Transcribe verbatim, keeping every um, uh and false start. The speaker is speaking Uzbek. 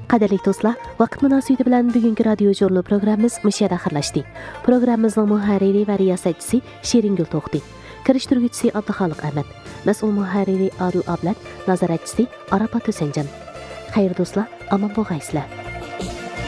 Qadirli do'stlar, vaqt munosabati bilan bugungi radio jurnal programmamiz mushada xirlashdi. Programmamizning muharriri va riyosatchisi Shiringul To'xti, kirishtiruvchisi Abduxoliq Ahmad, mas'ul muharriri Adil Ablat, nazoratchisi Arafat Husanjon. Xayr do'stlar, omon bo'lgaysizlar.